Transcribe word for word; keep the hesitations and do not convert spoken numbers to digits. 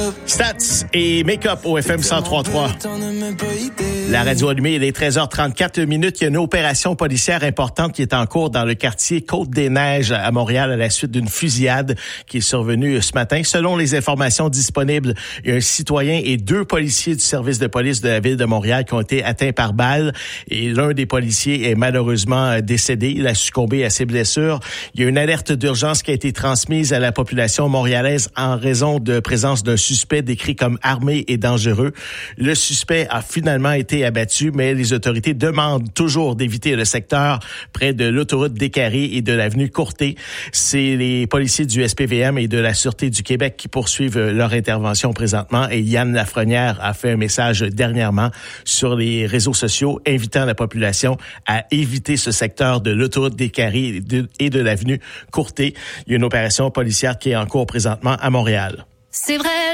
Stats et Make-up au F M cent trois point trois. La radio allumée, il est treize heures trente-quatre minutes. Il y a une opération policière importante qui est en cours dans le quartier Côte-des-Neiges à Montréal à la suite d'une fusillade qui est survenue ce matin. Selon les informations disponibles, il y a un citoyen et deux policiers du service de police de la ville de Montréal qui ont été atteints par balle. Et l'un des policiers est malheureusement décédé. Il a succombé à ses blessures. Il y a une alerte d'urgence qui a été transmise à la population montréalaise en raison de présence d'un suspect décrit comme armé et dangereux. Le suspect a finalement été abattu, mais les autorités demandent toujours d'éviter le secteur près de l'autoroute des Carrés et de l'avenue Courtet. C'est les policiers du S P V M et de la Sûreté du Québec qui poursuivent leur intervention présentement. Et Yann Lafrenière a fait un message dernièrement sur les réseaux sociaux invitant la population à éviter ce secteur de l'autoroute des Carrés et de, et de l'avenue Courtet. Il y a une opération policière qui est en cours présentement à Montréal. C'est vrai.